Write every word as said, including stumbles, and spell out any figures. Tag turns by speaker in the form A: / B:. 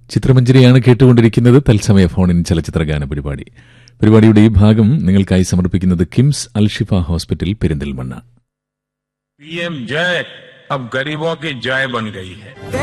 A: ചിത്രമഞ്ജരിയാണ് കേട്ടുകൊണ്ടിരിക്കുന്നത്. തത്സമയ ഫോണിൻ ചലച്ചിത്രഗാന പരിപാടി. പരിപാടിയുടെ ഈ ഭാഗം നിങ്ങൾക്കായി സമർപ്പിക്കുന്നത് കിംസ് അൽഷിഫ ഹോസ്പിറ്റൽ പെരിന്തൽമണ്ണ.
B: पीएम जय अब गरीबों की जय बन गई है.